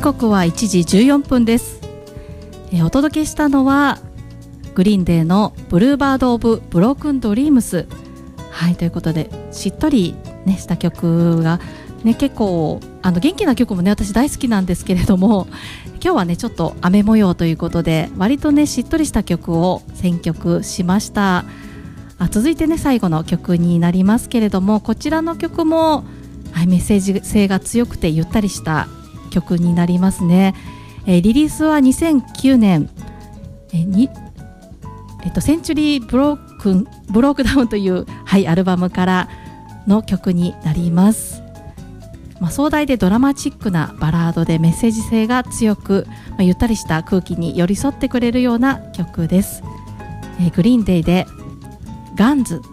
刻は1時14分です。お届けしたのはグリーンデーのブルーバードオブブロークンドリームス。はい、ということでしっとり、ね、した曲が、ね、結構元気な曲もね私大好きなんですけれども、今日はねちょっと雨模様ということで割とねしっとりした曲を選曲しました。続いてね最後の曲になりますけれども、こちらの曲も、はい、メッセージ性が強くてゆったりした曲になりますね。リリースは2009年センチュリーブロークダウンという、はい、アルバムからの曲になります。壮大でドラマチックなバラードでメッセージ性が強く、ゆったりした空気に寄り添ってくれるような曲です。グリーンデイでガンズ。